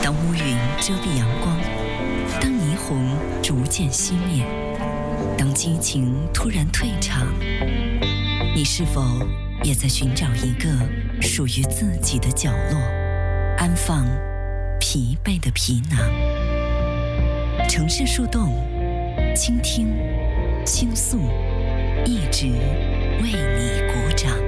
当乌云遮蔽阳光，当霓虹逐渐熄灭，当激情突然退场，你是否也在寻找一个属于自己的角落，安放疲惫的皮囊？城市树洞，倾听，倾诉，一直为你鼓掌。